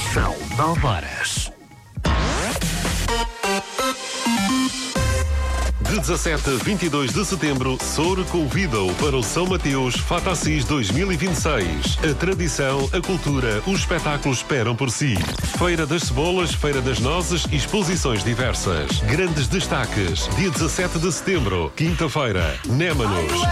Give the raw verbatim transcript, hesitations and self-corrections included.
São nove horas. De dezassete a vinte e dois de setembro, Soure convida-o para o São Mateus Fatassis dois mil e vinte e seis. A tradição, a cultura, os espetáculos esperam por si. Feira das Cebolas, Feira das Nozes e exposições diversas. Grandes destaques. Dia dezassete de setembro, quinta-feira, Némanos.